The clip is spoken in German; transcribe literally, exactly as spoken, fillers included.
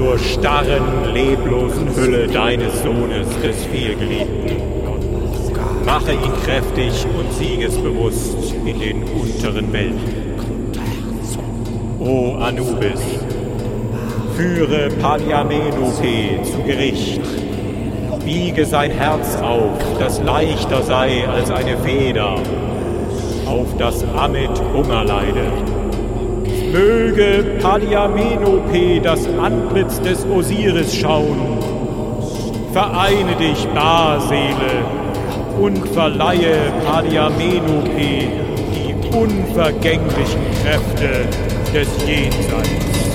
zur starren, leblosen Hülle deines Sohnes, des Vielgeliebten. Mache ihn kräftig und siegesbewusst in den unteren Welten. O Anubis, führe Paliamenope zu Gericht. Biege sein Herz auf, das leichter sei als eine Feder, auf das Ammit Hunger leide. Möge Paliamenope das Antlitz des Osiris schauen. Vereine dich, Barseele, und verleihe Paliamenope die unvergänglichen Kräfte des Jenseits.